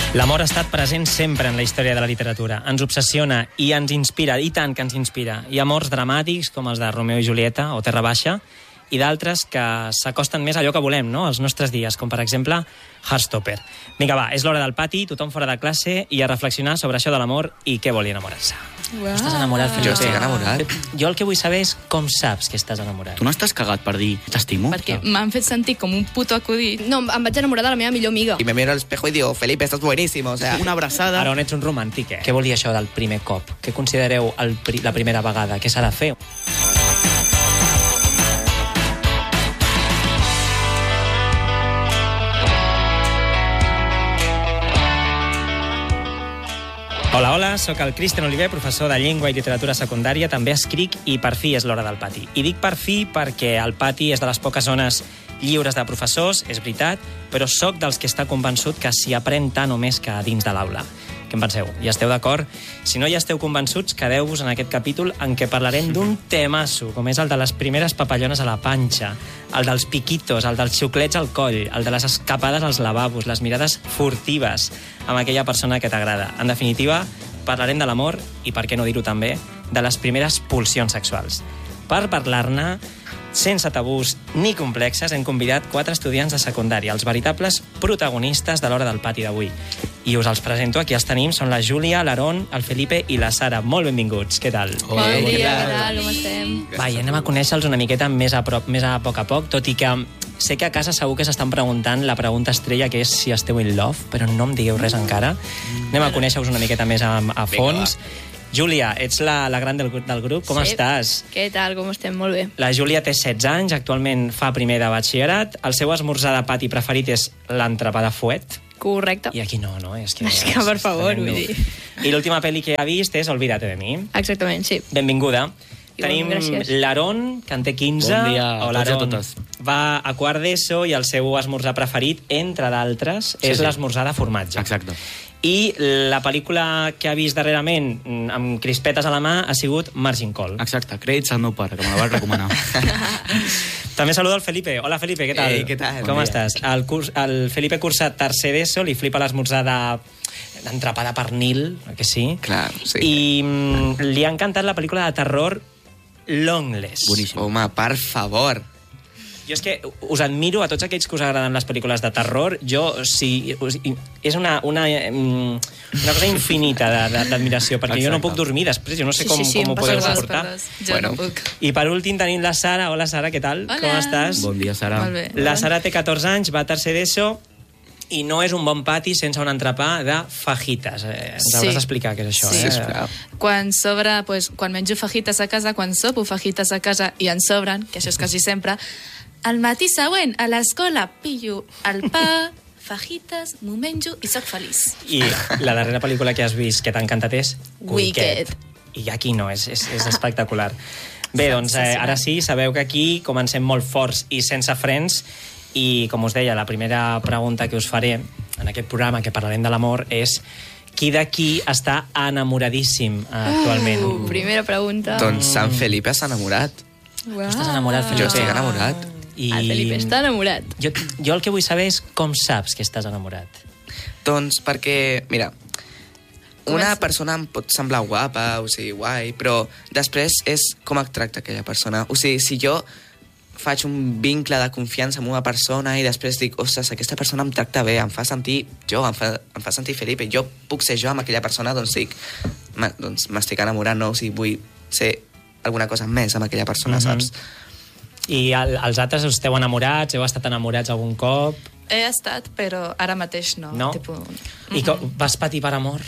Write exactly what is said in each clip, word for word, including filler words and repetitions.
L'amor ha estat present sempre en la història de la literatura. Ens obsessiona i ens inspira, i tant que ens inspira. Hi ha amors dramàtics, com els de Romeo i Julieta o Terra Baixa, i d'altres que s'acosten més a allò que volem, no?, als nostres dies, com per exemple Heartstopper. Vinga, va, és l'hora del pati, tothom fora de classe, i a reflexionar sobre això de l'amor i què vol enamorar-se. Wow. Estàs enamorat, Felipe? Jo estic enamorat. Jo el que vull saber és com saps que estàs enamorat. Tu no estàs cagat per dir t'estimo? Perquè m'han fet sentir com un puto acudit. No, em vaig enamorar de la meva millor amiga. Y me miro al espejo y digo, Felipe, estás buenísimo. O sea, Una abraçada. Ara on ets un romàntic, eh? Què vol dir això del primer cop? Què considereu el pri la primera vegada? Què s'ha de fer? Hola, hola, sóc el Cristian Oliver, professor de Llengua i Literatura Secundària, també escric i per fi és l'hora del pati. I dic per fi perquè el pati és de les poques zones lliures de professors, és veritat, però sóc dels que està convençut que s'hi aprèn tant o més que dins de l'aula. Què en penseu? Hi esteu d'acord? Si no hi esteu convençuts, quedeu-vos en aquest capítol en què parlarem d'un temasso, com és el de les primeres papallones a la panxa, el dels piquitos, el dels xuclets al coll, el de les escapades als lavabos, les mirades furtives amb aquella persona que t'agrada. En definitiva, parlarem de l'amor i, per què no dir-ho també, de les primeres pulsions sexuals. Per parlar-ne, sense tabús ni complexes, hem convidat quatre estudiants de secundària, els veritables protagonistes de l'hora del pati d'avui. I us els presento, aquí els tenim, són la Júlia, l'Aaron, el Felipe i la Sara. Molt benvinguts, què tal? Bon dia, què tal, com estem? Va, i anem a conèixer-los una miqueta més a, prop, més a poc a poc, tot i que sé que a casa segur que s'estan preguntant la pregunta estrella, que és si esteu in love, però no em digueu res encara. Anem a conèixer-vos una miqueta més a, a fons. Júlia, ets la, la gran del, del grup, com Sí. estàs? Què tal, com estem? Molt bé. La Júlia té setze anys, actualment fa primer de batxillerat, el seu esmorzar de pati preferit és l'entrepà de fuet, Correcte. i aquí no, no? És que, És que, per favor, tremendo. vull dir. I l'última pel·li que ha vist és Olvídate de mi. Exactament, sí. Benvinguda. Igual, Tenim gràcies. l'Aaron, que en té quinze. Bon dia a Hola, tots i a Aaron. totes. Va a quart d'ESO i el seu esmorzar preferit, entre d'altres, Sí, és sí. l'esmorzar de formatge. Exacte. I la pel·lícula que ha vist darrerament amb crispetes a la mà ha sigut Margin Call. Exacte, crèdits al meu pare, que me la va recomanar. També saludo el Felipe. Hola, Felipe, què tal? Ei, què tal? Com Bon dia. estàs? El, curs, el Felipe cursa tercer d'ESO, li flipa l'esmorzar de d'entrepà de pernil, que sí? Clar, sí. I mm, li ha encantat la pel·lícula de terror Longless. Boníssim. Home, per favor. Jo és que us admiro a tots aquells que us agraden les pel·lícules de terror. Jo, o sigui, o sigui, és una, una, mm, una cosa infinita de- de- d'admiració, perquè jo no Exacte. puc dormir després, jo no sé Sí, com, sí, sí, com em ho passa podeu igual, suportar. Jo Bueno. no puc. I per últim tenim la Sara. Hola, Sara, què tal? Hola. Com estàs? Bon dia, Sara. Molt bé. La Sara té catorze anys, va a tercer d'ESO, i no és un bon pati sense un entrepà de fajitas. Eh, ens Sí. hauràs d'explicar què és això. Sí. Eh? Sisplau. Quan sobre, pues, quan menjo fajites a casa, quan sopo fajites a casa i en sobren, que això és quasi sempre, al matí següent, a l'escola, pillo el pa, fajites, m'ho menjo i sóc feliç. I la darrera pel·lícula que has vist que t'ha encantat és Wicked. I aquí no, és, és, és espectacular. Bé, doncs eh, ara sí, sabeu que aquí comencem molt forts i sense frens, i com us deia, la primera pregunta que us faré en aquest programa que parlarem de l'amor és qui d'aquí està enamoradíssim eh, actualment? Uh, primera pregunta. Doncs Sant Felipe s'ha enamorat. Uau. Estàs enamorat, Felipe? Jo estic enamorat. I... El Felipe està enamorat. Jo, jo el que vull saber és com saps que estàs enamorat. Doncs perquè, mira, una Comença. persona em pot semblar guapa, o sigui, guai, però després és com et tracta aquella persona. O sigui, si jo faig un vincle de confiança amb una persona i després dic, ostres, aquesta persona em tracta bé, em fa sentir jo, em fa, em fa sentir Felipe, jo puc ser jo amb aquella persona, doncs dic, "Ma- doncs m'estic enamorant, no? O sigui, vull ser alguna cosa més amb aquella persona, Mhm. saps? I el, els altres esteu enamorats? Heu estat enamorats algun cop? He estat, però ara mateix no. No? Tipo, I com, vas patir per amor?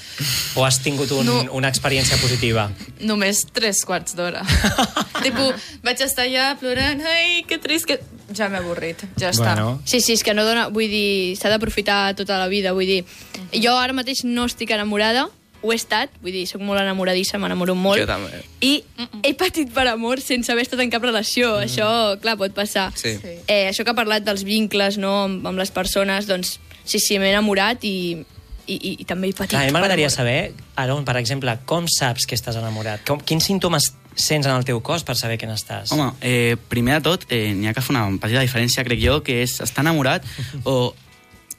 O has tingut un, No. una experiència positiva? només tres quarts d'hora. Tipo, vaig estar allà plorant, ai, que trist, que... Ja m'he avorrit, ja està. Bueno, Sí, sí, és que no dona... Vull dir, s'ha d'aprofitar tota la vida, vull dir... Jo ara mateix no estic enamorada, ho he estat, vull dir, sóc molt enamoradissa, m'enamoro molt. Jo també. I he patit per amor sense haver estat en cap relació. Mm. Això, clar, pot passar. Sí. Sí. Eh, això que ha parlat dels vincles, no?, amb, amb les persones, doncs, sí, sí, m'he enamorat i, i, i, i també he patit. clar, a mi per m'agradaria amor. saber, Aaron, per exemple, com saps que estàs enamorat? Com, quins símptomes sents en el teu cos per saber que n'estàs? Home, eh, primer de tot, eh, n'hi ha que fer una petita diferència, crec jo, que és estar enamorat o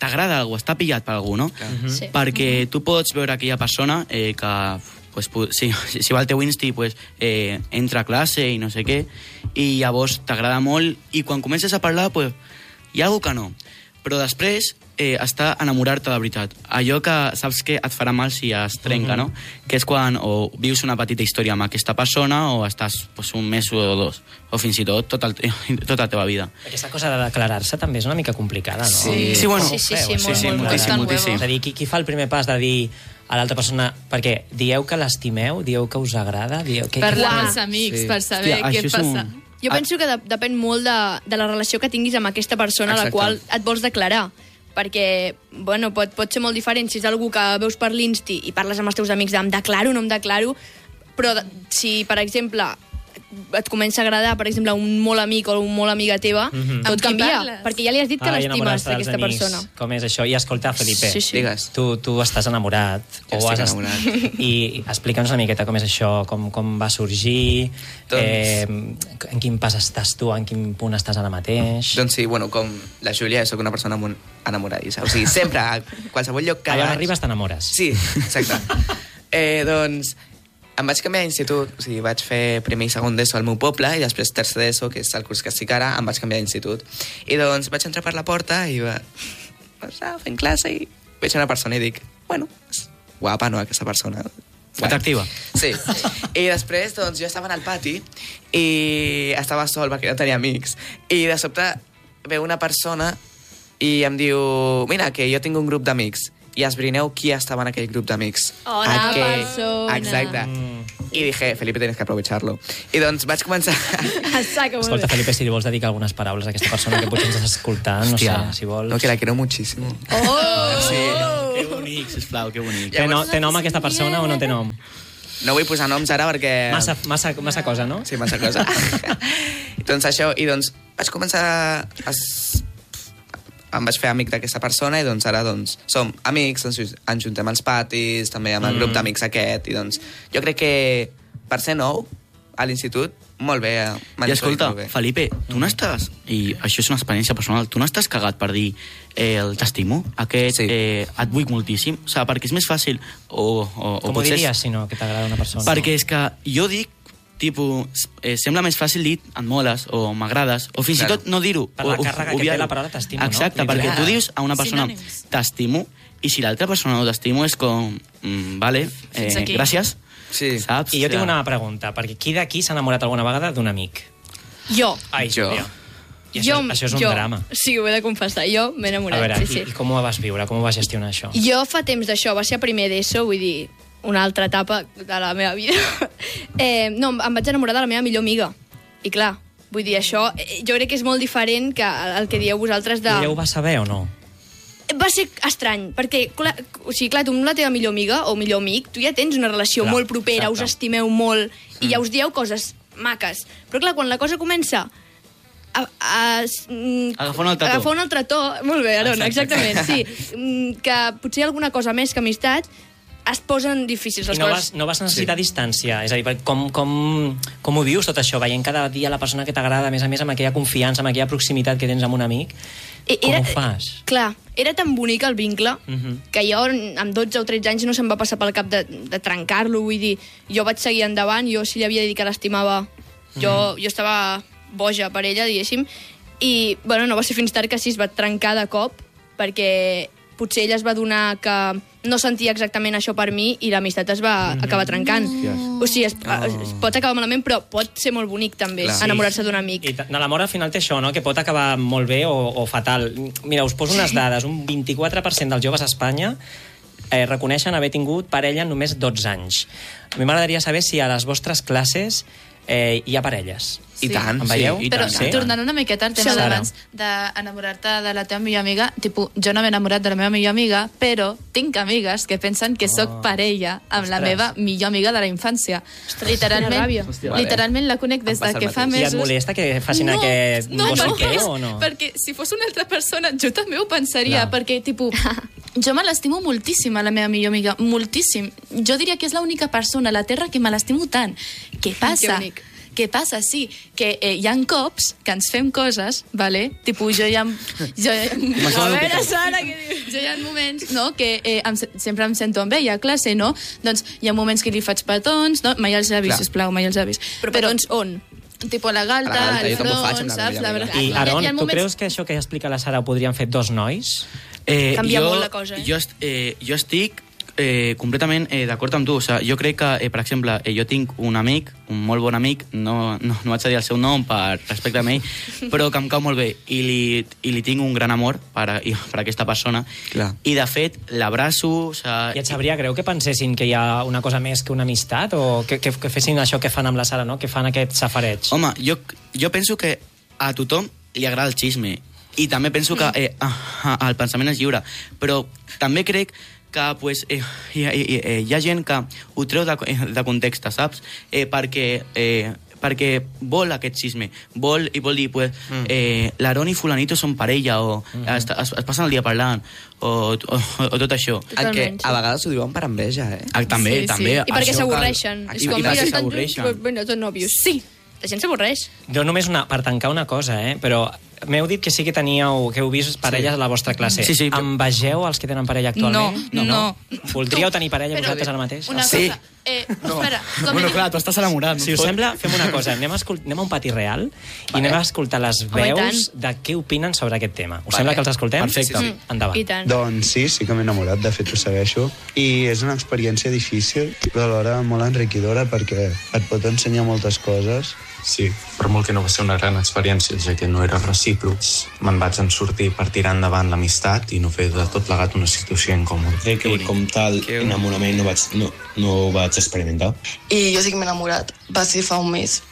t'agrada algú, està pillat per algú, no? Sí. Perquè tu pots veure aquella persona eh, que pues, si, si va al teu Insti pues, eh, entra a classe i no sé què, i llavors t'agrada molt, i quan comences a parlar pues, hi ha algú que no. Però després eh, està enamorar-te de veritat. Allò que saps que et farà mal si es trenca, mm-hmm. no? Que és quan o vius una petita història amb aquesta persona o estàs pues, un mes o dos, o fins i tot tot el, tota la teva vida. Aquesta cosa de declarar-se també és una mica complicada, no? Sí, sí, bueno, sí, sí, sí, sí, molt, sí, molt, moltíssim, bastant moltíssim. És a dir, qui, qui fa el primer pas de dir a l'altra persona... Perquè dieu que l'estimeu, dieu que us agrada, dieu... Que, Parlar Clar. amb els amics Sí. per saber Hòstia, què això és passa. un- Jo penso que de, depèn molt de, de la relació que tinguis amb aquesta persona a la Exacte. qual et vols declarar. Perquè, bueno, pot, pot ser molt diferent si és algú que veus per l'Insti i parles amb els teus amics de em declaro o no em declaro, però de, si, per exemple, et comença a agradar, per exemple, un molt amic o un molt amiga teva, Mhm. tot Amb qui canvia, parles? perquè ja li has dit que Ah, i l'estimes, enamorar-se dels aquesta amics. persona. Com és això? I escolta, Felipe, Sí, sí. Digues. tu, tu estàs enamorat. Jo o estic has enamorat. I explica'ns una miqueta com és això, com, com va sorgir, Doncs- eh, en quin pas estàs tu, en quin punt estàs ara mateix. Doncs sí, bueno, com la Júlia, sóc una persona molt enamoradissa. O sigui, sempre, a qualsevol lloc que Allà on vaig... arribes t'enamores. Sí, exacte. eh, doncs, em vaig canviar d'institut, o sigui, vaig fer primer i segon d'ESO al meu poble i després tercer d'ESO, que és el curs que estic ara, em vaig canviar d'institut. I doncs vaig entrar per la porta i va... Estava fent classe i veig una persona i dic, bueno, és guapa, no, aquesta persona. Atractiva. Sí. I després, doncs, jo estava en el pati i estava sol perquè no tenia amics. I de sobte veu una persona i em diu, mira, que jo tinc un grup d'amics. I esbrineu qui estava en aquell grup d'amics. Bona Aquell- persona. Exacte. Mm. I dije, Felipe, tienes que aprovecharlo. I doncs vaig començar... Saca molt Escolta, bé. Felipe, si li vols dedicar algunes paraules a aquesta persona que potser ens està escoltant, no Hòstia. sé, si vols... No, que la quiero muchísimo. Oh! Sí. Que bonic, sisplau, que bonic. Té, no, té nom aquesta persona o no té nom? No vull posar noms ara perquè... Massa, massa, massa cosa, no? Sí, massa cosa. doncs això, i doncs vaig començar a... Em vaig fer amic d'aquesta persona i doncs ara doncs som amics, ens, ens juntem als patis, també amb el Mm. grup d'amics aquest, i doncs jo crec que per ser nou a l'institut, molt bé. m'han I escolta, introduït molt bé. Felipe, tu n'estàs, i això és una experiència personal, tu n'estàs cagat per dir eh, el t'estimo, aquest Sí. eh, et vull moltíssim, o sigui, perquè és més fàcil, o, o, o Com ho potser... diries, si no, que t'agrada una persona? Perquè és que jo dic, tipus, eh, sembla més fàcil dir et moles o m'agrades, o fins Claro. i tot no dir-ho. Per la o- o càrrega que té obviar-ho. la paraula t'estimo, no? Exacte, Literal. perquè tu dius a una persona Sinònims. t'estimo, i si l'altra persona no t'estimo és com, mm, vale, Fins eh, aquí. gràcies, Sí. saps? I jo tinc O sigui, una pregunta, perquè qui d'aquí s'ha enamorat alguna vegada d'un amic? Jo. Ai, Jo. Júlia. I això, jo, això és un jo, drama. Sí, ho he de confessar. Jo m'he A enamorat, veure, sí, i, sí. i com ho vas viure? Com ho vas gestionar, això? Jo fa temps d'això, va ser a primer d'ESO, vull dir, una altra etapa de la meva vida. eh, no, em vaig enamorar de la meva millor amiga. I clar, vull dir, això eh, jo crec que és molt diferent que el que dieu vosaltres de... I ella ho va saber o no? Va ser estrany, perquè, clar, o sigui, clar, tu amb la teva millor amiga o millor amic, tu ja tens una relació Clar, molt propera, exacte. us estimeu molt, i ja us dieu coses maques. Però clar, quan la cosa comença a, a, mm, Agafar un altre to. agafar un altre to, molt bé, Arona, Exacte. exactament, sí, mm, que potser alguna cosa més que amistat es posen difícils les I no coses. vas, no vas necessitar sí. distància? És a dir, perquè com, com, com ho vius tot això? Veient cada dia la persona que t'agrada, a més a més amb aquella confiança, amb aquella proximitat que tens amb un amic, E- com ho fas? Clar, era tan bonic el vincle Mhm. que jo amb dotze o tretze anys no se'm va passar pel cap de, de trencar-lo, vull dir, jo vaig seguir endavant, jo si li havia dit que l'estimava, jo, jo estava boja per ella, diguéssim, i bueno, no va ser fins tard que sí es va trencar de cop, perquè potser ella es va adonar que no sentia exactament això per mi i l'amistat es va acabar trencant. O sigui, es, es pot acabar malament, però pot ser molt bonic també, Clar. enamorar-se d'un amic. I t- l'amor al final té això, no? Que pot acabar molt bé o, o fatal. Mira, us poso unes dades. Un vint-i-quatre per cent dels joves a Espanya eh, reconeixen haver tingut parella en només dotze anys. A mi m'agradaria saber si a les vostres classes eh, hi ha parelles. I Sí. tant, Em veieu? sí. I Però tant, sí. tornant una miqueta al tema Sara. d'abans d'enamorar-te de la teva millor amiga, tipus, jo no m'he enamorat de la meva millor amiga, però tinc amigues que pensen que sóc parella amb la Ostres. meva millor amiga de la infància. Literalment, quina ràbia. Hòstia, vale. literalment la conec des Em passa de el que fa mateix. I mesos... et molesta que facin no, aquest no, no sé no, què és, o no? perquè si fos una altra persona jo també ho pensaria, Clar. perquè tipus, jo me l'estimo moltíssim a la meva millor amiga, moltíssim. Jo diria que és l'única persona a la Terra que me l'estimo tant. Què passa? bonic. Què passa? Sí, que eh, hi ha cops que ens fem coses, vale? Tipus, jo hi ha... Jo, a veure, Sara, què dius? Jo hi ha moments, no?, que eh, em, sempre em sento amb ella a classe, no? Doncs hi ha moments que li faig petons, no? Mai els avis, sisplau, mai els avis. Però petons on? Tipo a la galta, A la galta, al jo també ho faig front, amb la saps? meva La amiga. veritat. I, Hi ha- Aaron, hi ha tu moments- creus que això que explica la Sara ho podrien fer dos nois? Eh, Canvia jo, molt la cosa, eh? Jo, est- eh, jo estic eh, completament eh, d'acord amb tu. O sigui, jo crec que, eh, per exemple, eh, jo tinc un amic, un molt bon amic, no, no, no vaig a dir el seu nom per respecte a ell, però que em cau molt bé i li, i li tinc un gran amor per, a, i- per a aquesta persona. Clar. I, de fet, l'abraço... O sigui, I et sabria greu que pensessin que hi ha una cosa més que una amistat o que, que, que fessin això que fan amb la Sara, no? Que fan aquest safareig. Home, jo, jo penso que a tothom li agrada el xisme i també penso que eh, ah, ah, el pensament és lliure, però també crec que pues, eh, hi, hi, hi, hi ha gent que ho treu de, de context, saps? Eh, perquè, eh, perquè vol aquest xisme, vol, i vol dir, pues, mm. eh, l'Aaron i fulanito són parella, o mm -hmm. es, es, es passen el dia parlant, o, o, o tot això. El que Totalment, sí. a vegades ho diuen per enveja, eh? Ah, també, Sí, sí. també. I perquè això s'avorreixen. cal- És i- com, i mira, perquè estan junts, s'avorreixen. però, bueno, són nòvios. Sí, la gent s'avorreix. Jo només una, per tancar una cosa, eh? Però m'heu dit que sí que teníeu, que heu vist parelles sí. a la vostra classe. Sí, sí, però- Envegeu els que tenen parella actualment? No, no. Voldríeu tenir parella Però- vosaltres ara mateix? Una Sí. cosa, eh, espera, com Bueno, he dit- clar, tu estàs enamorat. Si us sembla, fem una cosa. Anem a, escol- anem a un pati real i anem a escoltar les Home, i veus de què opinen sobre aquest tema. Us Vale. sembla que els escoltem? Perfecte. Sí, sí. Endavant. I tant. Doncs sí, sí que m'he enamorat, de fet ho segueixo. I és una experiència difícil, però alhora molt enriquidora perquè et pot ensenyar moltes coses. Sí, per molt que no va ser una gran experiència, ja que no era recíproc, me'n vaig en sortir per tirar endavant l'amistat i no fer de tot plegat una situació incòmoda. Crec que com tal enamorament no, vaig, no, no ho vaig experimentar. I jo sí que m'he enamorat, va ser fa un mes.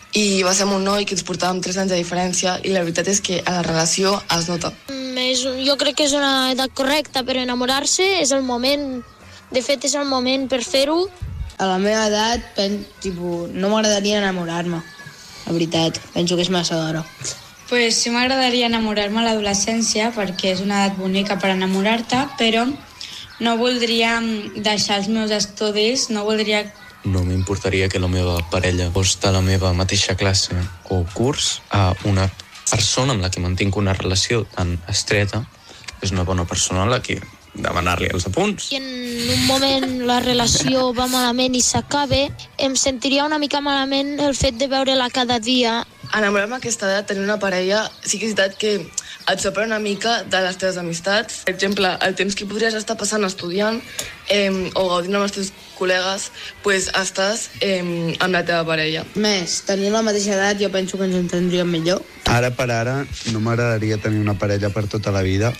I va ser amb un noi que ens portàvem tres anys de diferència i la veritat és que a la relació es nota. Mm, és, jo crec que és una edat correcta per enamorar-se, és el moment, de fet és el moment per fer-ho. A la meva edat, pen, tipus, no m'agradaria enamorar-me, la veritat, penso que és massa d'hora. Pues sí m'agradaria enamorar-me a l'adolescència perquè és una edat bonica per enamorar-te, però no voldria deixar els meus estudis, no voldria... No m'importaria que la meva parella fos de la meva mateixa classe o curs a una persona amb la que mantinc una relació tan estreta. És una bona persona a la que demanar-li els apunts. Si en un moment la relació va malament i s'acaba, em sentiria una mica malament el fet de veure-la cada dia. Enamorar-me a aquesta edat, tenir una parella, sí que és veritat que et separa una mica de les teves amistats. Per exemple, el temps que podries estar passant estudiant eh, o gaudint amb els teus col·legues, pues estàs eh, amb la teva parella. Més, tenint la mateixa edat jo penso que ens entendríem millor. Ara per ara no m'agradaria tenir una parella per tota la vida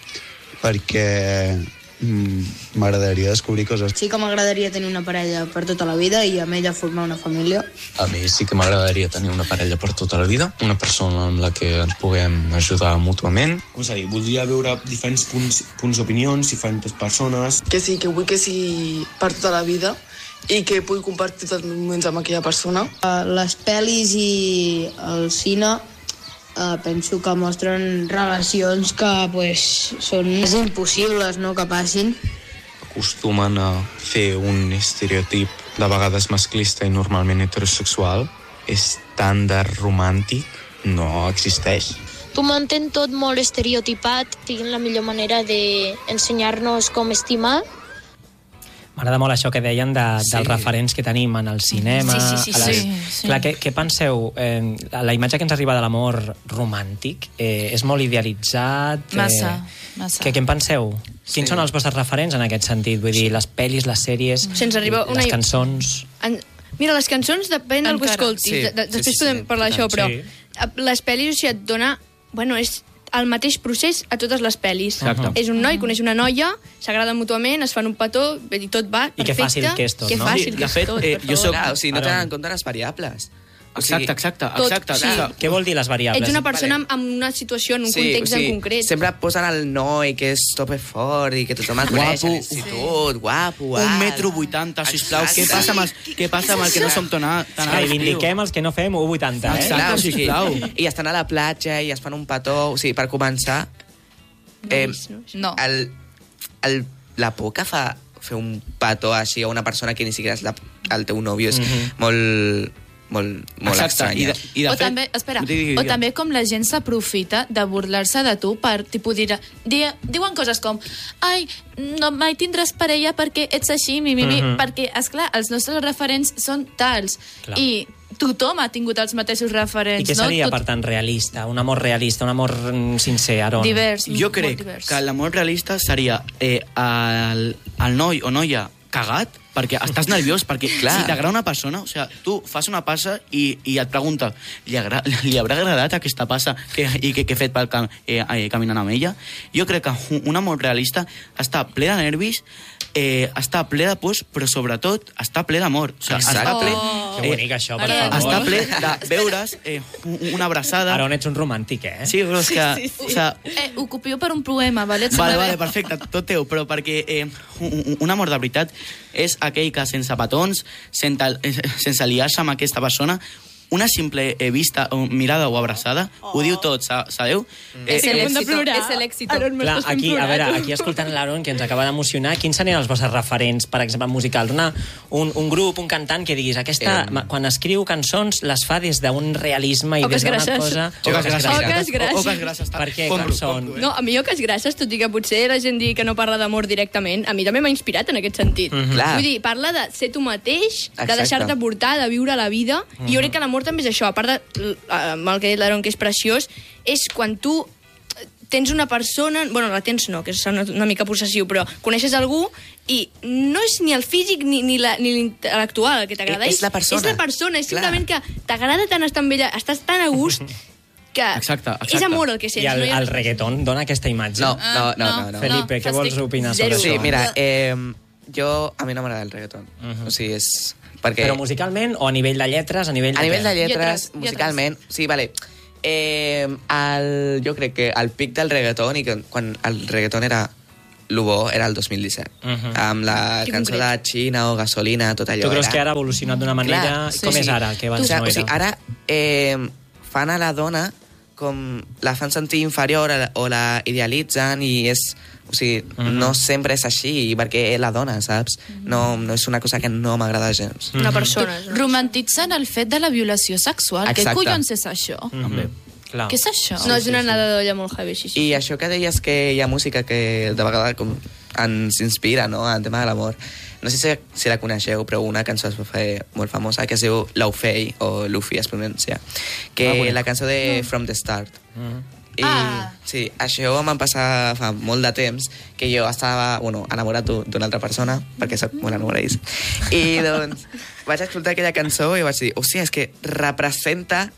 perquè mm, m'agradaria descobrir coses. Sí que m'agradaria tenir una parella per tota la vida i amb ella formar una família. A mi sí que m'agradaria tenir una parella per tota la vida, una persona amb la que ens puguem ajudar mútuament. Com s'ha dit, voldria veure diferents punts, punts d'opinions, diferents persones. Que sí, que vull que sigui per tota la vida i que pugui compartir tots els moments amb aquella persona. Uh, les pel·lis i el cine uh, penso que mostren relacions que pues, són és impossibles no, que passin. Acostumen a fer un estereotip de vegades masclista i normalment heterosexual. És tan de romàntic, no existeix. Tu mantén tot molt estereotipat, siguin la millor manera d'ensenyar-nos com estimar. M'agrada molt això que deien de, Sí. dels referents que tenim en el cinema. Sí, sí, sí, a les... sí, sí. Clar, què, què penseu? Eh, la imatge que ens arriba de l'amor romàntic eh, és molt idealitzat? Massa, eh, massa. Què, què en penseu? Quins Sí. són els vostres referents en aquest sentit? Vull dir, les pel·lis, les sèries, Se'ns arriba una... les cançons... En... Mira, les cançons depèn del que Encara. escoltis. Sí, de, de, sí, després sí, podem sí, parlar d'això, però sí. les pel·lis, o sigui, et dona... Bueno, és el mateix procés a totes les pel·lis. Exacte. És un noi, coneix una noia, s'agraden mútuament, es fan un petó, i tot va I que perfecte. fàcil que és tot, que no? fàcil Sí, que de fet, és tot, eh, per jo favor. soc- Clar, o sigui, no Aaron. tenen en compte les variables. O sigui, Exacte, exacte, tot, exacte. sí. exacte. Què vol dir les variables? Ets una persona Vale. amb una situació, en un sí, context o sigui, en concret. Sempre posen el noi que és tope fort i que tothom el coneix Guapo. a l'institut, guapo, alt. Un metro vuitanta, sisplau. Què Exacte. passa amb, els, què passa amb el que no som tan, tan alts, Reivindiquem els que no fem u vuitanta, eh? Exacte. Clar, o sigui, sisplau. I estan a la platja i es fan un petó. O sigui, per començar, eh, No. el, el, la por que fa fer un petó així a una persona que ni siquiera és la, el teu nòvio és Mhm. molt, molt, molt Exacte, estranya. i de, i de o fet... també, espera, Digui, digui, o digui. també com la gent s'aprofita de burlar-se de tu per, tipus, dir, di, diuen coses com ai, no mai tindràs parella perquè ets així, mi, mi, mi, Mhm. perquè, esclar, els nostres referents són tals. Clar. I tothom ha tingut els mateixos referents, I què no? seria, Tot per tant, realista? Un amor realista, un amor mm, sincer, Aron? divers, Jo molt crec divers. que l'amor realista seria eh, el, el noi o noia cagat, perquè estàs nerviós, perquè Clar. si t'agrada una persona, o sigui, tu fas una passa i, i et pregunta, li, agra, li haurà agradat aquesta passa que, i que, que he fet pel cam, eh, eh, caminant amb ella? Jo crec que un, un amor realista està ple de nervis, eh, està ple de pors, però sobretot està ple d'amor. O sigui, Exacte. està ple, Que bonic, això, per Ara- favor. està ple de veure's eh, un- una abraçada. Aron, ets un romàntic, eh? Sí, però és que... Sí, sí. O sigui, Eh, ho copio per un poema, vale? Et Vale, sembla vale, bé? perfecte, tot teu, però perquè eh, un, un amor de veritat és aquell que sense petons, sense, eh, sense liar-se amb aquesta persona, una simple eh, vista, o mirada o abraçada, oh. ho diu tot, sa- sabeu? Eh, És el eh, éxito, plorar. és el éxito. Aaron, Clar, m'estàs fent aquí, a plorar, veure, tu. aquí escoltant l'Aaron, que ens acaba d'emocionar, quins serien els vostres referents, per exemple, musicals? Una, un, un grup, un cantant que diguis, aquesta, Eh. ma- quan escriu cançons, les fa des d'un realisme i Oques des d'una grasses. cosa... Oques grasses. Oques grasses. Oques grasses. Per què? Compro, Com són? compro, eh? No, a mi Oques Grasses, tot i que potser la gent digui que no parla d'amor directament, a mi també m'ha inspirat en aquest sentit. Mhm. Clar. Vull dir, parla de ser tu mateix, de Exacte. deixar-te portar, de viure la vida, i jo crec que l'amor també és això, a part de, l- amb el que ha dit l'Aaron, que és preciós, és quan tu tens una persona, bueno, la tens no, que és una, una mica possessiu, però coneixes algú i no és ni el físic ni, ni la- ni l'intel·lectual el que t'agrada. És la persona. És la persona, és Clar. simplement que t'agrada tant estar amb ella, estàs tan a gust, que Exacte, exacte. és amor el que sents. I el, no hi ha- el reggaeton dona aquesta imatge? No, no, no, no. no. Felipe, què vols opinar sobre Zero. Sí, això? mira, eh, jo, a mi no m'agrada el reggaeton. Mhm. O sigui, és... Perquè Però musicalment o a nivell de lletres? A nivell de, a nivell de què? lletres, Lletres, musicalment, sí, vale. Eh, el, jo crec que el pic del reggaeton, i que quan el reggaeton era lo bo, era el dos mil disset. Mhm. Amb la Que cançó concret. de Xina o Gasolina, tot allò. Tu creus era... que ara ha evolucionat d'una manera... Clar, Com sí, és sí. ara, que abans o sigui, no o sigui, era? ara eh, fan a la dona com la fan sentir inferior a la- o la idealitzen i és... O sigui, Mhm. no sempre és així, perquè és la dona, saps? No, no és una cosa que no m'agrada gens. Una persona. és una- Romantitzen el fet de la violació sexual. Què Exacte. collons és això? Mhm. Clar. Què és això? No, és una nada d'olla molt heavy, sí, sí. I això que deies que hi ha música que de vegades com ens inspira, no?, en tema de l'amor. No sé si, si la coneixeu, però una cançó es va fer molt famosa que es diu Laufey, o Luffy es pronuncia, que Ah, bonic. la cançó de From the Start. Mhm. I, Ah. sí, això em va passar fa molt de temps, que jo estava, bueno, enamorat d'un- d'una altra persona, perquè soc molt enamoradís. I, doncs, vaig escoltar aquella cançó i vaig dir, hòstia, és que representa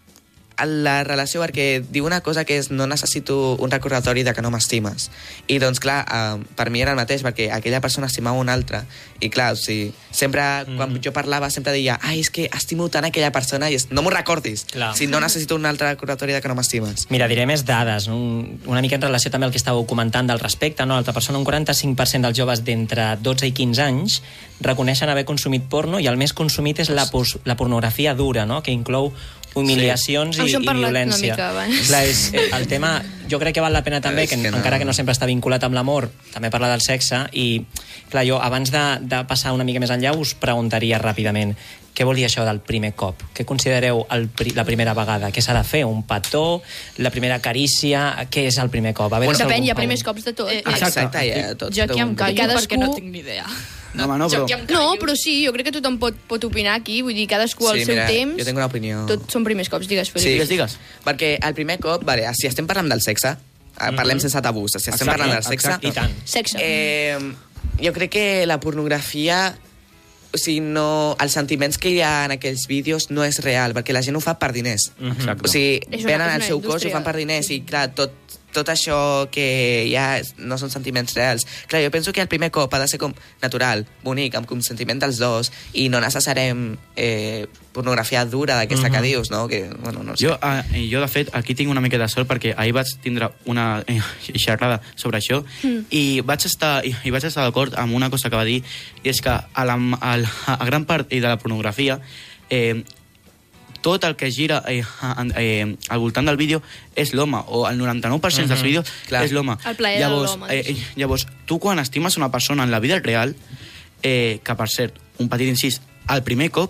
la relació, perquè diu una cosa que és no necessito un recordatori de que no m'estimes. I doncs clar, eh, per mi era el mateix, perquè aquella persona estimava una altra, i clar, o sigui, sempre, mm. quan jo parlava, sempre deia, ai, és que estimo tant aquella persona, i és, no m'ho recordis, Clar. si no necessito un altre recordatori de que no m'estimes. Mira, diré més dades, un, una mica en relació també al que estàveu comentant del respecte, no? L'altra persona, un quaranta-cinc per cent dels joves d'entre dotze i quinze anys reconeixen haver consumit porno, i el més consumit és la, pos, la pornografia dura, no?, que inclou humiliacions Sí. i, Això hem i parlat una violència. mica abans. Clar, és, el tema, jo crec que val la pena també, És que, que no. encara que no sempre està vinculat amb l'amor, també parlar del sexe, i clar, jo abans de, de passar una mica més enllà us preguntaria ràpidament què vol dir això del primer cop? Què considereu el, pri- la primera vegada? Què s'ha de fer? Un petó? La primera carícia? Què és el primer cop? A veure si Depèn, algú hi ha fa un- primers cops de tot. Eh, Exacte, Exacte ja, tot. Jo aquí em callo Cadascú- perquè no tinc ni idea. No, home, no, però... No, però sí, jo crec que tothom pot, pot opinar aquí, vull dir, cadascú al Sí, seu mira, temps. jo tinc una opinió. Tot són primers cops, digues, Sí, Felip. Digues, digues. perquè el primer cop, vale, si estem parlant del sexe, eh, parlem sense tabús, si estem Exacte, parlant del sexe... exacte, i tant. Sexe. Eh, jo crec que la pornografia, o sigui, no, els sentiments que hi ha en aquells vídeos no és real, perquè la gent ho fa per diners. Exacte. O sigui, És una- venen és al una seu cos i indústria. ho fan per diners, i clar, tot, tot això que hi ha no són sentiments reals. Clar, jo penso que el primer cop ha de ser com natural, bonic, amb consentiment dels dos, i no necessitarem eh, pornografia dura d'aquesta Mhm. que dius, no? Que, bueno, no sé. Jo, eh, jo, de fet, aquí tinc una mica de sort perquè ahir vaig tindre una eh, xerrada sobre això mm. i vaig estar, i, i vaig estar d'acord amb una cosa que va dir, i és que a, la, a, la, a gran part de la pornografia eh, tot el que gira eh, eh, al voltant del vídeo és l'home, o el noranta-nou per cent dels Mhm. vídeos Clar. és l'home. El plaer de llavors, l'home, eh, sí. llavors, tu quan estimes una persona en la vida real, eh, que per cert, un petit incís, al primer cop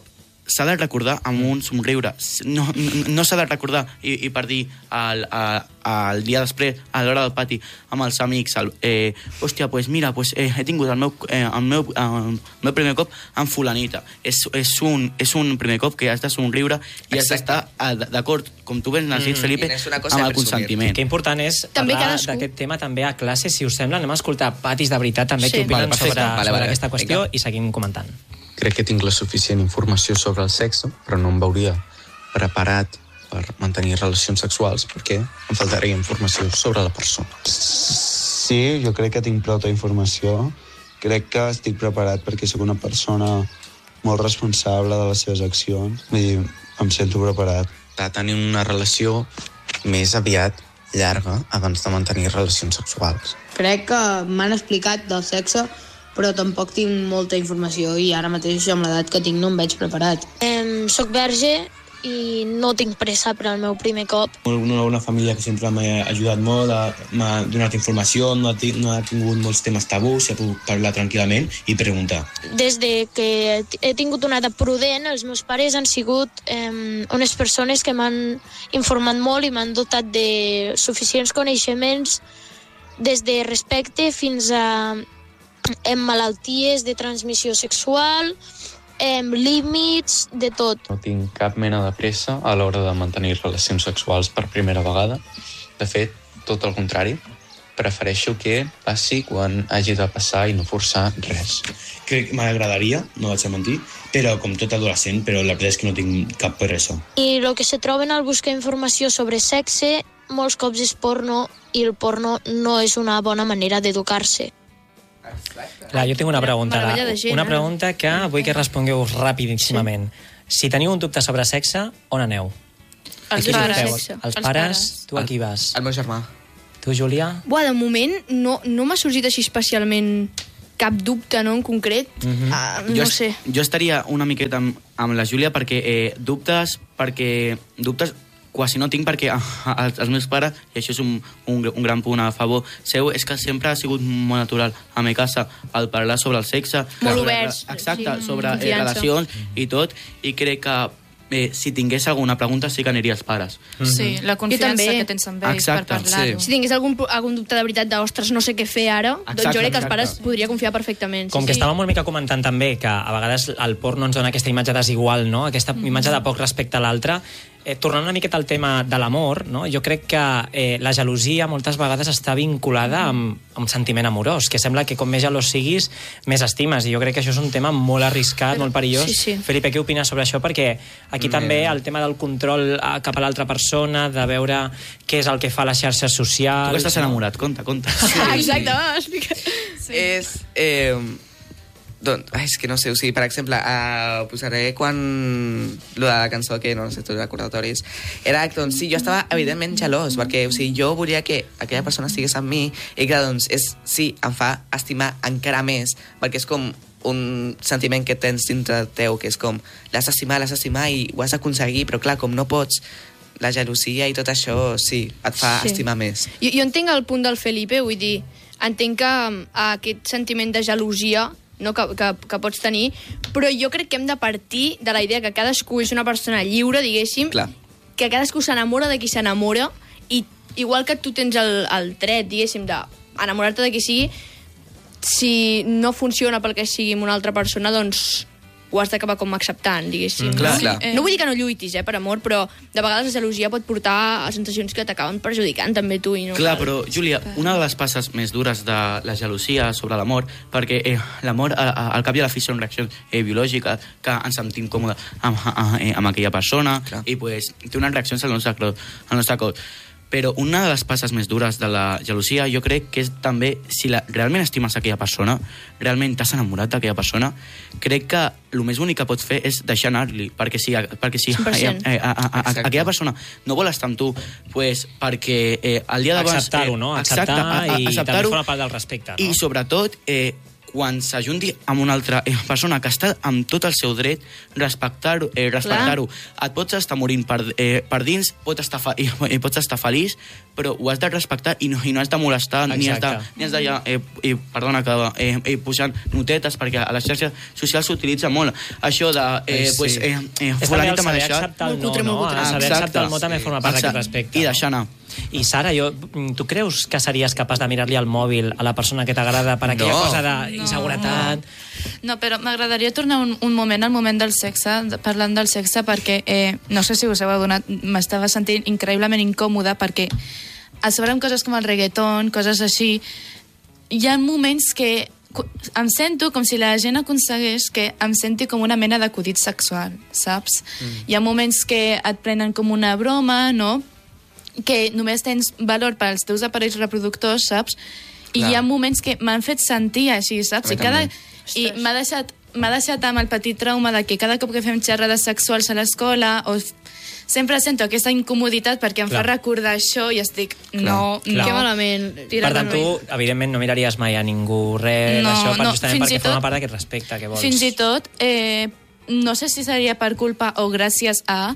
s'ha de recordar amb un somriure. No, no, no s'ha de recordar i, i per dir el, el, el dia després, a l'hora del pati, amb els amics, el, eh, hòstia, pues mira, pues, eh, he tingut el meu, eh, el, meu, el meu primer cop amb fulanita. És, és, un, és un primer cop que has de somriure i has d'estar d'acord, com tu ben has dit, mm, Felipe, amb el consentiment. Que important és també parlar cadascú... d'aquest tema també a classe, si us sembla. Anem a escoltar patis de veritat també Sí. que opinen Vale, sobre, perfecte. sobre Vale, vale, aquesta qüestió vinga. i seguim comentant. Crec que tinc la suficient informació sobre el sexe, però no em veuria preparat per mantenir relacions sexuals perquè em faltaria informació sobre la persona. Sí, jo crec que tinc prou informació. Crec que estic preparat perquè sóc una persona molt responsable de les seves accions. Vull dir, em sento preparat. De tenir una relació més aviat llarga abans de mantenir relacions sexuals. Crec que m'han explicat del sexe, però tampoc tinc molta informació i ara mateix amb l'edat que tinc no em veig preparat. Em, soc verge i no tinc pressa per al meu primer cop. Una, una família que sempre m'ha ajudat molt, m'ha donat informació, no ha, no ha tingut molts temes tabús, s'ha pogut parlar tranquil·lament i preguntar. Des de que he tingut una edat prudent, els meus pares han sigut eh, unes persones que m'han informat molt i m'han dotat de suficients coneixements des de respecte fins a en malalties de transmissió sexual, en límits, de tot. No tinc cap mena de pressa a l'hora de mantenir relacions sexuals per primera vegada. De fet, tot el contrari. Prefereixo que passi quan hagi de passar i no forçar res. Crec que m'agradaria, no vaig a mentir, però com tot adolescent, però la veritat és que no tinc cap per això. I el que se troben al buscar informació sobre sexe molts cops és porno i el porno no és una bona manera d'educar-se. Clar, jo tinc una pregunta, Meravella de gent, una eh? pregunta que vull que respongueu rapidíssimament. Sí. Si teniu un dubte sobre sexe, on aneu? Els Aquí pares. sorteu. Sexe. Els Els pares, pares. tu a qui vas? El meu germà. Tu, Júlia? Buah, de moment no, no m'ha sorgit així especialment cap dubte, no, en concret. Mhm. Ah, jo, no sé. Jo estaria una miqueta amb, amb la Júlia perquè eh, dubtes, perquè dubtes quasi no tinc perquè a, a, els meus pares, i això és un, un, un gran punt a favor seu, és que sempre ha sigut molt natural a mi casa el parlar sobre el sexe. Molt sobre, oberts. Exacte, Sí, sobre eh, confiança. relacions i tot, i crec que eh, si tingués alguna pregunta sí que aniria als pares. Sí, la confiança també. que tens amb ells Exacte, per parlar-ho. Si tingués algun, algun dubte de veritat d'ostres, no sé què fer ara, doncs Exacte, jo crec que els exacte. pares podria confiar perfectament. Com sí, que sí. estàvem molt mica comentant també que a vegades el porno ens dona aquesta imatge desigual, no? Aquesta Mm. imatge de poc respecte a l'altre. Eh, tornant una miqueta al tema de l'amor, no? Jo crec que eh, la gelosia moltes vegades està vinculada amb, amb sentiment amorós, que sembla que com més gelós siguis, més estimes, i jo crec que això és un tema molt arriscat, Però- molt perillós. sí, sí. Felipe, què opines sobre això? Perquè aquí Mm. també el tema del control eh, cap a l'altra persona, de veure què és el que fa les xarxes socials... Tu que estàs enamorat, conta, conta. Exacte, va, explica. Sí. És... Eh, doncs, ai, és que no sé, o sigui, per exemple, eh, posaré quan... Lo de la cançó, que no sé, tots els recordatoris, era que, doncs, sí, jo estava evidentment gelós, perquè, o sigui, jo volia que aquella persona estigués amb mi, i que, doncs, és, sí, em fa estimar encara més, perquè és com un sentiment que tens dintre teu, que és com, l'has d'estimar, l'has d'estimar i ho has d'aconseguir, però clar, com no pots, la gelosia i tot això, sí, et fa Sí. estimar més. Jo, jo entenc el punt del Felipe, vull dir, entenc que um, aquest sentiment de gelosia no, que, que, que pots tenir, però jo crec que hem de partir de la idea que cadascú és una persona lliure, diguéssim, Clar. que cadascú s'enamora de qui s'enamora, i igual que tu tens el, el dret, diguéssim, d'enamorar-te de qui sigui, si no funciona pel que sigui amb una altra persona, doncs ho has d'acabar com acceptant, diguéssim. Mm, clar, no? clar. no vull dir que no lluitis, eh, per amor, però de vegades la gelosia pot portar a sensacions que t'acaben perjudicant també tu. I no Clar, cal. però, Júlia, una de les passes més dures de la gelosia sobre l'amor, perquè eh, l'amor, a- a- al cap i a la fi, són reaccions eh, biològiques, que ens sentim còmodes amb, amb, eh, amb aquella persona, Clar. i pues, té unes reaccions al nostre, cos- al nostre cos. Però una de les passes més dures de la gelosia, jo crec que és també, si la, realment estimes aquella persona, realment t'has enamorat d'aquella persona, crec que el més bonic que pots fer és deixar anar-li, perquè si, perquè si cent per cent. eh, a, a, a, Exacte. aquella persona no vol estar amb tu, pues, perquè eh, el dia d'abans... Acceptar-ho, no? eh, Acceptar exacte, a- a- i també acceptar-ho, forma part del respecte, no? I sobretot, eh, quan s'ajunti amb una altra eh, persona que està amb tot el seu dret, respectar-ho, eh, respectar-ho. Et pots estar morint per, eh, per dins, pots estar, fa, eh, pots estar feliç, però ho has de respectar i no, i no has de molestar, ni has de, ni has de ja, eh, eh, perdona, que eh, eh, posant notetes, perquè a les xarxes socials s'utilitza molt això de, eh, sí. pues, eh, eh, és fulanita m'ha saber deixat. acceptar el no, no? Saber acceptar el no també forma part d'aquest respecte. I deixar anar. I Sara, jo, tu creus que series capaç de mirar-li al mòbil a la persona que t'agrada per aquella No. cosa d'inseguretat? No, però m'agradaria tornar un, un moment al moment del sexe, de- parlant del sexe, perquè eh, no sé si us heu adonat, m'estava sentint increïblement incòmoda, perquè a sobre amb coses com el reggaeton, coses així, hi ha moments que cu- em sento com si la gent aconsegueix que em senti com una mena d'acudit sexual, saps? Mm. Hi ha moments que et prenen com una broma, no?, que només tens valor per als teus aparells reproductors, saps? I Clar. hi ha moments que m'han fet sentir així, saps? A mi I, cada, també. i m'ha deixat, m'ha deixat amb el petit trauma de que cada cop que fem xerrades sexuals a l'escola o f- sempre sento aquesta incomoditat perquè em Clar. fa recordar això i estic, no, Clar. no. Que malament. Per tant, tu, evidentment, no miraries mai a ningú res No, d'això, per, no, justament fins i perquè forma tot- part d'aquest respecte que vols. Fins i tot, eh, no sé si seria per culpa o gràcies a...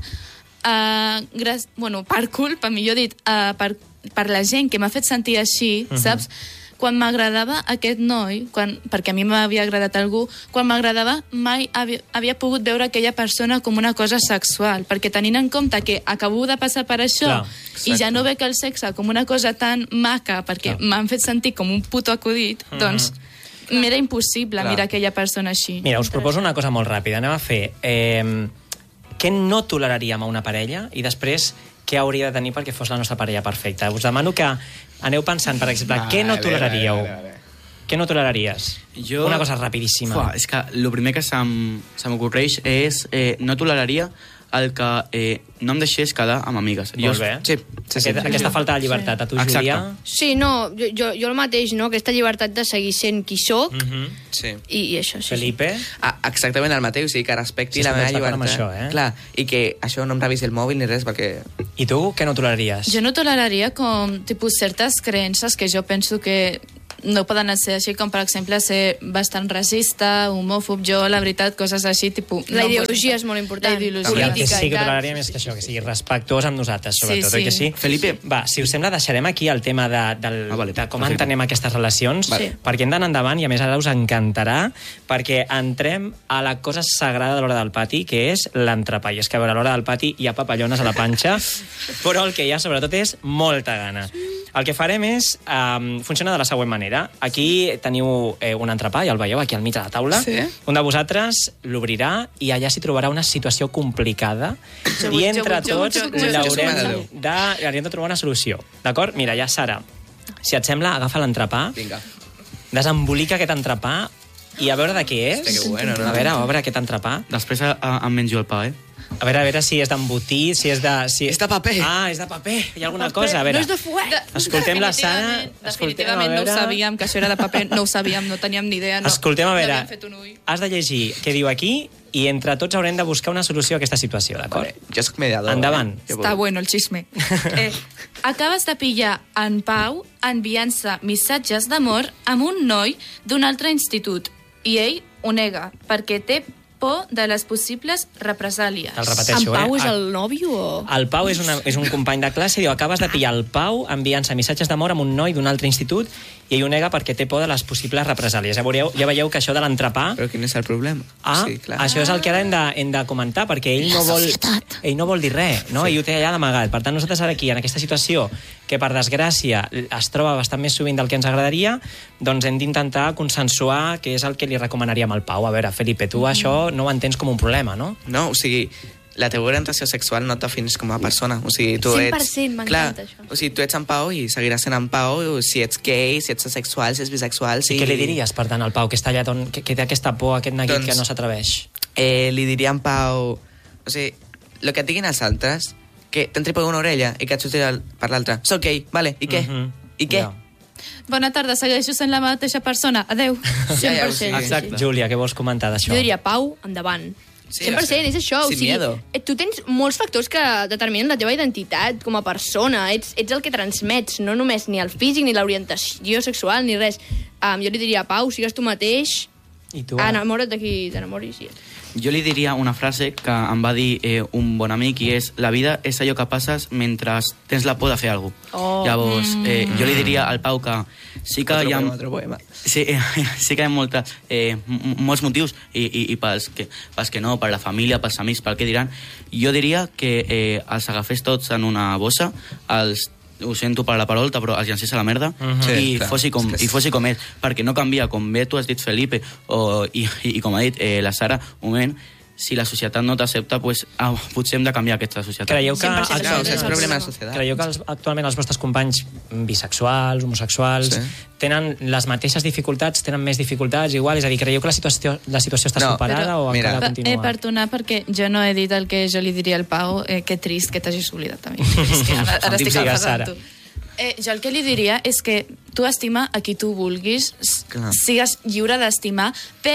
Uh, gràcies, bueno, per culpa, millor dit, uh, per, per la gent que m'ha fet sentir així, Mhm. saps? Quan m'agradava aquest noi, quan, perquè a mi m'havia agradat algú, quan m'agradava mai havia, havia pogut veure aquella persona com una cosa sexual, perquè tenint en compte que acabo de passar per això Clar, i ja no veig el sexe com una cosa tan maca perquè m'han fet sentir com un puto acudit, Mhm. doncs m'era impossible Clar. mirar aquella persona així. Mira, us proposo una cosa molt ràpida. Anem a fer... Eh, què no toleraríem a una parella i després què hauria de tenir perquè fos la nostra parella perfecta. Us demano que aneu pensant, per exemple, Vale, què no vale, toleraríeu? vale, vale. Què no toleraries? Jo... Una cosa rapidíssima. Fuà, és que el primer que se'm, se m'ocorreix és eh, no toleraria el que eh, no em deixés quedar amb amigues. Molt bé. Sí, sí, sí, Aquest, aquesta falta de llibertat. A tu, Exacte. Júlia? Sí, no, jo, jo, jo el mateix, no? Aquesta llibertat de seguir sent qui sóc Mm -hmm. Sí. i, i això, sí. Felipe? Ah, exactament el mateix, o sigui, que respecti Sí, la estem meva d'acord amb llibertat. això, eh? Clar, i que això no em revisi el mòbil ni res, perquè... I tu, què no toleraries? Jo no toleraria com tipus certes creences que jo penso que no poden ser així, com per exemple ser bastant racista, homòfob, jo la veritat, coses així, tipus... La no, ideologia pues, és molt important. La ideologia I el que política sí i que tal. toleraria més que això, que sigui respectuós amb nosaltres, sobretot, Sí, oi que sí. sí? Felipe. Va, si us sembla, deixarem aquí el tema de, del, Ah, vale, de com perfecte. entenem aquestes relacions, Vale. perquè hem d'anar endavant i, a més, ara us encantarà, perquè entrem a la cosa sagrada de l'hora del pati, que és l'entrepà. I és que, a veure, a l'hora del pati hi ha papallones a la panxa, però el que hi ha, sobretot, és molta gana. El que farem és... Um, funciona de la següent manera. Aquí teniu eh, un entrepà, ja el veieu, aquí al mig de la taula. Sí. Un de vosaltres l'obrirà i allà s'hi trobarà una situació complicada Jo i vull, entre jo vull, tots jo vull, jo vull. l'haurem de, haurem de trobar una solució. D'acord? Mira, ja, Sara, si et sembla, agafa l'entrepà, Vinga. desembolica aquest entrepà i a veure de què és. Hòstia, que bueno, no? A veure, obre aquest entrepà. Després a, a, em menjo el pa, eh? A veure, a veure si és d'embotit, si és de... Si... És de paper. Ah, és de paper. Hi ha alguna cosa, a veure. No és de fuet. Escoltem la Sara. Definitivament, Escoltem, a definitivament no ho veure. sabíem, que això era de paper, no ho sabíem, no teníem ni idea. No, Escoltem, a no veure, havíem fet un ull. has de llegir què diu aquí i entre tots haurem de buscar una solució a aquesta situació, d'acord? Vale, jo soc mediador. Endavant. Eh? Jo Està vull. bueno el xisme. Eh, acabes de pillar en Pau enviant-se missatges d'amor amb un noi d'un altre institut i ell ho nega perquè té por de les possibles represàlies. El repeteixo, En Pau eh? és el nòvio o...? El Pau és, una, és un company de classe i diu, acabes de pillar el Pau enviant-se missatges d'amor amb un noi d'un altre institut i ell ho nega perquè té por de les possibles represàlies. Ja veieu, ja veieu que això de l'entrepà... Però quin és el problema? Ah, sí, clar. això és el que ara hem de, hem de comentar, perquè ell no vol, ell no vol dir res, no? Ell ho té allà d'amagat. Per tant, nosaltres ara aquí, en aquesta situació, que per desgràcia es troba bastant més sovint del que ens agradaria, doncs hem d'intentar consensuar què és el que li recomanaríem al Pau. A veure, Felipe, tu això no ho entens com un problema, no? No, o sigui, la teva orientació sexual no et defineix com a persona. O sigui, tu cent per ets... cent, m'encanta això. O sigui, tu ets en Pau i seguiràs sent en Pau, si ets gay, si ets asexual, si ets bisexual... Si... I què li diries, per tant, al Pau, que està allà, on, que, que té aquesta por, aquest neguit Doncs- que no s'atreveix? Eh, li diria en Pau... O sigui, el que et diguin els altres, que t'entri per una orella i que et surti per l'altra. Soc gay, vale, i què? Mhm. I què? Ja. Bona tarda, segueixo sent la mateixa persona. Adeu. Ja, ja ho sé. cent per cent. Exacte. Júlia, què vols comentar d'això? Jo diria Pau, endavant. cent per cent, és això. O Sin sigui, miedo. tu tens molts factors que determinen la teva identitat com a persona. Ets, ets el que transmets, no només ni el físic, ni l'orientació sexual, ni res. Um, jo li diria, Pau, sigues tu mateix, I tu, enamora't de qui t'enamoris. Sí. Jo li diria una frase que em va dir eh, un bon amic i és: la vida és allò que passes mentre tens la por de fer alguna cosa. Oh. Llavors, eh, jo li diria al Pau que sí que Otro hi ha... poema, otro poema. Sí, sí que hi ha molta, eh, m- molts motius i, i, i pels, que, pels que no, per la família, pels amics, pel que diran. Jo diria que eh, els agafés tots en una bossa, els ho sento per la parolta, però els llancés a la merda Mhm. i, Sí, clar. fossi com, És que és- i fossi com és, perquè no canvia, com bé tu has dit, Felipe, o, i, i, i com ha dit eh, la Sara, un moment, si la societat no t'accepta, pues, ah, potser hem de canviar aquesta societat. Creieu que, Claro, o sea, es problema de la sociedad. creieu que els, actualment els vostres companys bisexuals, homosexuals, Sí. tenen les mateixes dificultats, tenen més dificultats, igual? És a dir, creieu que la situació, la situació està No, superada però- o mira. encara Eh, continua? perdonar, perquè jo no he dit el que jo li diria al Pau. Eh, que trist que t'hagis oblidat a mi. És que ara, ara estic Digues, enfadant Sara. tu. Eh, jo el que li diria és que tu estima a qui tu vulguis, s- Clar. sigues lliure d'estimar,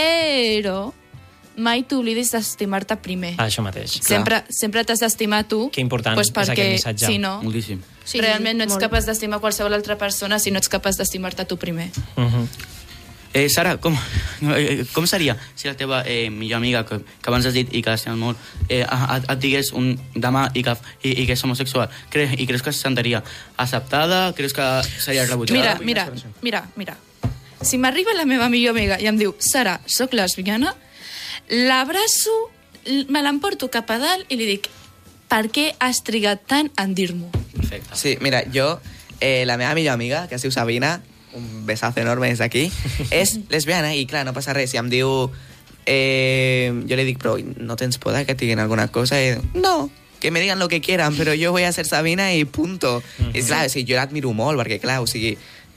però mai t'oblidis d'estimar-te primer. Ah, això mateix. Sempre, sempre t'has d'estimar tu. Que important pues és perquè, aquest missatge. si no, Moltíssim. Sí, realment no ets molt. capaç d'estimar qualsevol altra persona si no ets capaç d'estimar-te tu primer. Mhm. Eh, Sara, com, eh, com seria si la teva eh, millor amiga, que, que abans has dit i que l'estimes molt, eh, et, et digués un demà i que, i, i que és homosexual? Cre, I creus que se sentiria acceptada? Creus que seria rebutjada? Mira, mira, mira, mira. Si m'arriba la meva millor amiga i em diu Sara, sóc lesbiana, l'abraço, l- me l'emporto cap a dalt i li dic per què has trigat tant en dir-m'ho? Perfecte. Sí, mira, jo, eh, la meva millor amiga, que es diu Sabina, un besazo enorme des d'aquí, és lesbiana i, clar, no passa res. I em diu... Eh, jo li dic, però no tens por de que et diguin alguna cosa? I no, que me digan lo que quieran, però jo voy a ser Sabina i punto. Mm-hmm. I clar, o sigui, jo l'admiro molt, perquè, clar, o sigui,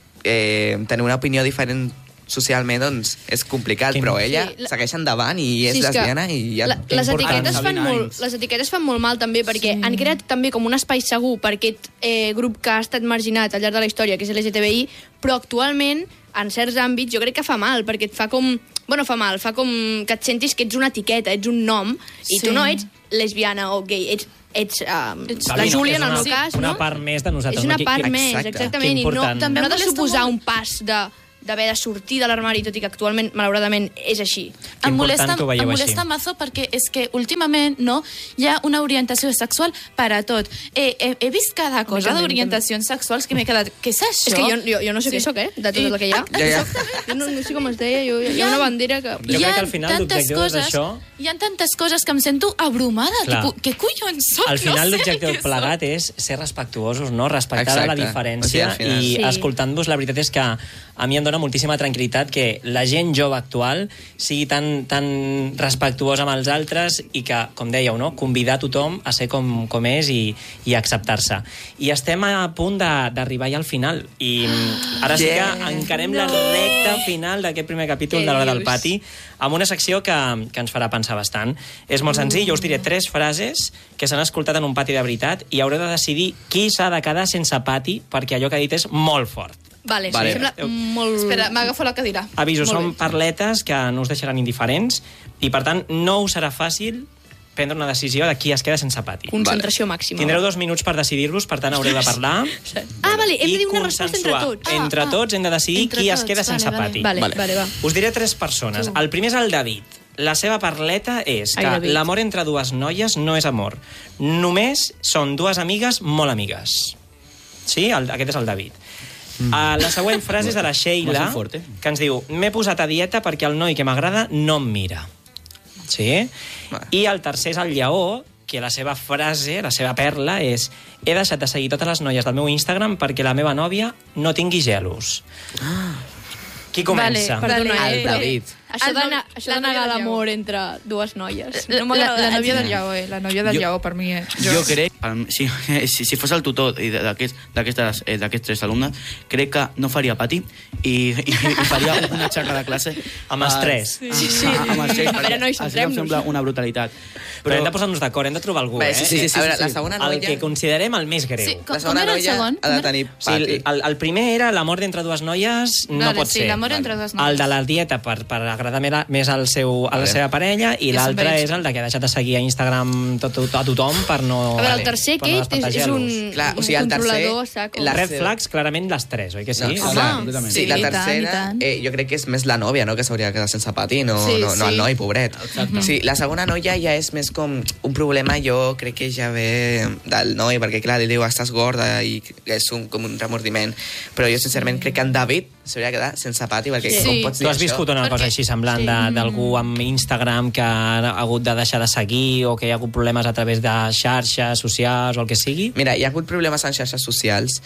eh, tenir una opinió diferent socialment, doncs, és complicat, però ella Sí, la- segueix endavant i és Sí, és que lesbiana i ja... La, les, etiquetes fan Sabina molt, Hines. les etiquetes fan molt mal també perquè sí. han creat també com un espai segur per aquest eh, grup que ha estat marginat al llarg de la història, que és L G T B I, però actualment, en certs àmbits, jo crec que fa mal, perquè et fa com... Bueno, fa mal, fa com que et sentis que ets una etiqueta, ets un nom, i Sí. tu no ets lesbiana o gay, ets, ets, um, Ets la Sabina, Júlia, és en el una, meu cas, una no? part més de nosaltres. És una no? Que- part que- més, Exacte. exactament, Que i no, important. També no ha de molesta suposar molt- un pas de d'haver de sortir de l'armari, tot i que actualment, malauradament, és així. Que Em important molesta, que ho veieu em així. molesta mazo perquè és que últimament no, hi ha una orientació sexual per a tot. Eh, he, he vist cada cosa també, d'orientacions sexuals que m'he quedat... Què és això? És que jo, jo, jo no sé Sí. què sóc, eh? De tot I- el que hi ha. Ja, ja. Jo no, no sé com es deia, jo, hi ha una bandera que... Jo Hi crec ha que al final tantes l'objectiu coses, d'això... hi ha tantes coses que em sento abrumada. Clar. Tipus, què collons soc? Al final no sé l'objectiu què plegat és ser respectuosos, no? Respectar Exacte. la diferència. O sigui, al final- I Sí. escoltant-vos, la veritat és que a mi em dóna moltíssima tranquil·litat que la gent jove actual sigui tan, tan respectuosa amb els altres i que, com dèieu, no? Convidar tothom a ser com, com és i, i acceptar-se. I estem a punt de- d'arribar ja al final. I ara sí que Yeah. encarem la recta final d'aquest primer capítol Què de l'Hora del dius? Pati amb una secció que, que ens farà pensar bastant. És molt senzill, jo us diré tres frases que s'han escoltat en un pati de veritat i haureu de decidir qui s'ha de quedar sense pati perquè allò que ha dit és molt fort. Vale, Vale. sí, sembla molt... Espera, m'agafo la cadira. Aviso, Molt són bé. parletes que no us deixaran indiferents i, per tant, no us serà fàcil prendre una decisió de qui es queda sense pati. Concentració màxima. Tindreu dos minuts per decidir-vos, per tant, haureu de parlar. Ah, vale, hem i de dir una resposta entre consensuar. tots. Entre Ah, ah. tots hem de decidir Entre qui es tots, queda vale, sense vale. pati. Vale, vale, vale, va. Us diré tres persones. El primer és el David. La seva parleta és Ai, que David. l'amor entre dues noies no és amor. Només són dues amigues molt amigues. Sí? El, aquest és el David. Mm. Uh, la següent frase és de la Sheila, Molt fort, eh? que ens diu: m'he posat a dieta perquè el noi que m'agrada no em mira. Sí? I el tercer és el Lleó, que la seva frase, la seva perla és: he deixat de seguir totes les noies del meu Instagram perquè la meva nòvia no tingui gelos. Qui comença? Vale, Perdona, Vale, eh, El David. Això El de, no- això la de negar nòvia del l'amor entre dues noies. La, No m'agrada. la, la nòvia del Lleó, eh? La nòvia del Jo- Lleó, per mi, eh? Jo crec, per- si, si, si fos el tutor i d'aquests d'aquestes eh, d'aquests tres alumnes, crec que no faria pati i, i, i faria una xarra de classe Amb els tres. Sí, sí, sí. Amb els tres, A veure, nois, perquè centrem-nos. em sembla una brutalitat. Però hem de posar-nos d'acord, hem de trobar algú, Vale, eh? sí, sí, sí, a veure, la segona El noia... que considerem el més greu. Sí, com, La com segona era el noia segon? ha de tenir Sí, el, pati. el, el primer era l'amor d'entre dues noies no Vale, pot sí, ser. l'amor entre dues noies. El de la dieta per, per agrada més al seu, a la seva parella, i l'altre és el de que ha deixat de seguir a Instagram tot, tot, a tothom per no... A veure, el tercer, per no Kate, és, és un, Clar, o sigui, un el tercer, controlador, saco. Les red flags, clarament, les tres, oi que sí? No, Home, sí, la tercera, eh, jo crec que és més la nòvia, no?, que s'hauria de quedar sense pati, no, Sí, no, no el sí. noi, pobret. Sí, la segona noia ja és més com un problema, jo crec que ja ve del noi, perquè clar, li diu, estàs gorda, i és un, com un remordiment. Però jo, sincerament, crec que en David s'hauria de quedar sense pati, perquè Sí. com pots dir Tu has això? viscut una cosa així semblant Sí. de- d'algú amb Instagram que ha hagut de deixar de seguir o que hi ha hagut problemes a través de xarxes socials o el que sigui? Mira, hi ha hagut problemes en xarxes socials,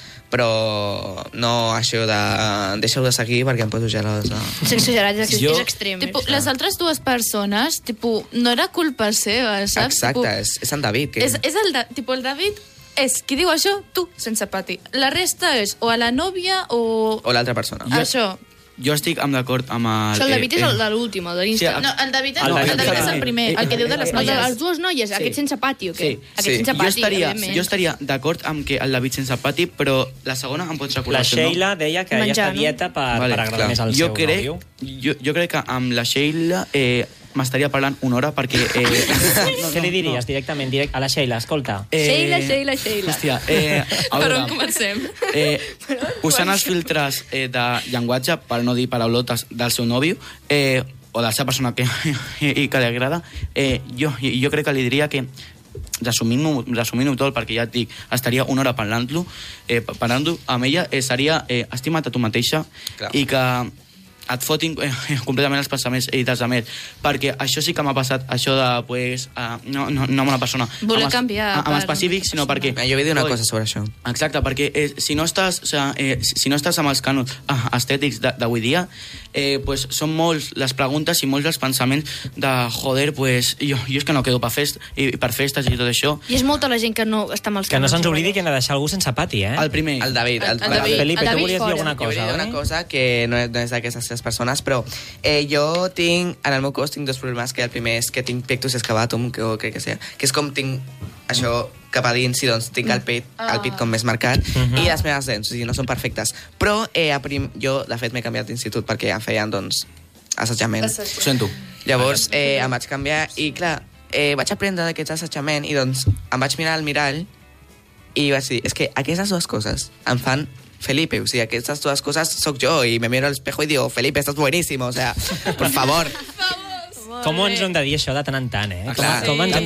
però no això de deixeu de seguir perquè em poso gelosa. Sense gerar, és, Jo- és extrem. Tipo, és. les altres dues persones, tipo, no era culpa seva, saps? Exacte, Tipo, és, és en David. Que... és, és el, de, tipo, el David és qui diu això, tu, sense pati. La resta és o a la nòvia o... O l'altra persona. Jo- Això. Jo estic amb d'acord amb el... Això, el David eh, és el eh, de l'últim, el de Sí, l'Insta. el- No, el David, El no, el David David és també. el primer, el que diu de les El de noies. les dues noies, aquest sense pati o què? Sí, Aquest sí. sense Jo pati, estaria, evidentment. jo estaria d'acord amb que el David sense pati, però la segona em pots recordar La el seu nom? Sheila deia que ella Menjar, està a no? dieta per, Vale, per agradar clar. més al jo seu crec, nòvio. jo, jo crec que amb la Sheila eh, m'estaria parlant una hora perquè... Eh, Què li diries directament direct a la Sheila? Escolta. eh, Sheila, Sheila, Sheila. Hòstia, eh, a Per veure, on comencem? eh, usant els filtres eh, de llenguatge, per no dir paraulotes, del seu nòvio, eh, o de la seva persona que, i que li agrada, eh, jo, jo crec que li diria que resumint-ho resumint tot, perquè ja et dic, estaria una hora parlant-lo, eh, parlant-ho amb ella, eh, seria eh, estima't a tu mateixa. Clar. I que et fotin eh, completament els pensaments i dels altres, perquè això sí que m'ha passat, això de, pues, uh, no, no, no amb una persona Voler amb, es- canviar amb per específic, una sinó perquè... Eh, Jo he dit una Oi, cosa sobre això. Exacte, perquè eh, si, no estàs, o sea, eh, si no estàs amb els cànons ah, estètics de- d'avui dia, eh, pues, són molts les preguntes i molts els pensaments de, joder, pues, jo, jo és que no quedo per, fest, i, per festes i tot això. I és molta la gent que no està amb els Que no canons. se'ns oblidi que hem de deixar algú sense pati, eh? El primer. El David. El, El David. Felipe, el tu David volies dir fora. alguna Jo vull cosa, dir una oi? cosa que no és, no és d'aquestes tres persones, però eh, jo tinc, en el meu cos tinc dos problemes, que el primer és que tinc pectus excavatum, que crec que sea, que és com tinc això cap a dins, i doncs tinc el pit, el pit com més marcat, Mhm. i les meves dents, o sigui, no són perfectes. Però eh, a prim, jo, de fet, m'he canviat d'institut perquè em feien, doncs, assetjament. Ho sento. Llavors eh, em vaig canviar i, clar, eh, vaig aprendre d'aquest assetjament i, doncs, em vaig mirar al mirall i vaig dir, és que aquestes dues coses em fan Felipe, o sigui, aquestes dues coses sóc jo, i me miro al espejo i digo, Felipe, estás buenísimo, o sea, por favor. Com ens ho hem de dir això de tant en tant, eh? Com, Clar. com ens hem